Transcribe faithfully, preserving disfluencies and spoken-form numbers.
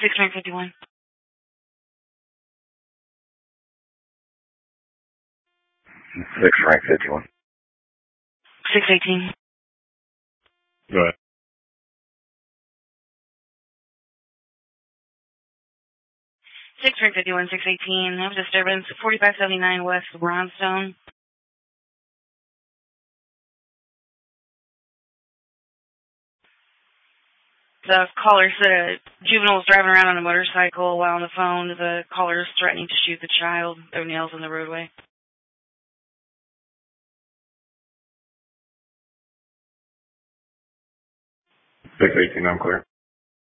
six nine five one. Six rank fifty-one. six eighteen. Go ahead. six rank fifty-one, six eighteen. Have disturbance forty-five seventy-nine West Bronstone. The caller said a juvenile was driving around on a motorcycle while on the phone. The caller is threatening to shoot the child. O'Neill's in the roadway. six eighteen, I'm clear.